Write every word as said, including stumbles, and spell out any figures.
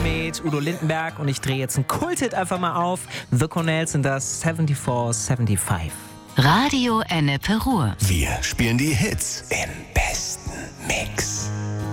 mit Udo Lindenberg und ich drehe jetzt einen Kulthit einfach mal auf. The Cornells sind das vierundsiebzig fünfundsiebzig. Radio Ennepe Ruhr. Wir spielen die Hits im besten Mix.